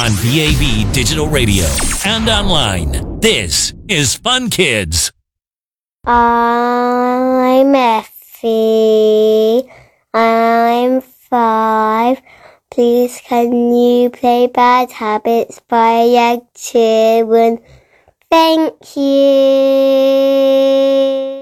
on DAB Digital Radio and online. This is Fun Kids. I'm Effie. I'm 5. Please can you play Bad Habits by Ed Sheeran? Thank you.